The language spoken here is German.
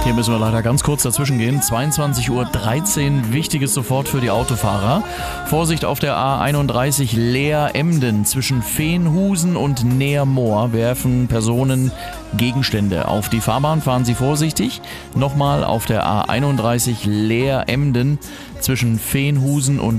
Hier müssen wir leider ganz kurz dazwischen gehen. 22:13 Uhr, wichtiges sofort für die Autofahrer. Vorsicht auf der A31 Leer-Emden zwischen Veenhusen und Neermoor werfen Personen Gegenstände auf die Fahrbahn. Fahren Sie vorsichtig. Nochmal auf der A31 Leer-Emden zwischen Veenhusen und